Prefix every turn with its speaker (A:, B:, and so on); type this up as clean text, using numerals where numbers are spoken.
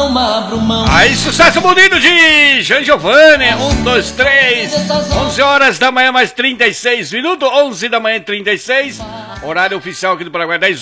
A: alma brumão.
B: Aí, sucesso bonito de Jean Giovanni. 1, 2, 3. 11 horas da manhã, mais 36 minutos. 11 da manhã, 36. Horário oficial aqui do Paraguai, 10